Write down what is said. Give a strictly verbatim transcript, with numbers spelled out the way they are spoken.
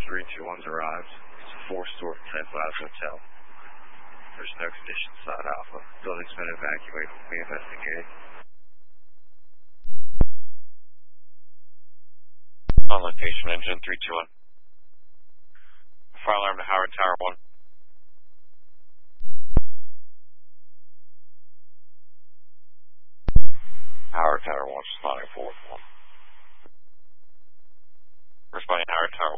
three two one's arrived. It's a four-story Type Labs hotel. There's no condition inside Alpha. Building's been evacuated. We investigate. On location, engine three two one. Fire alarm to Howard Tower one. Howard Tower one, responding four one. Responding Howard Tower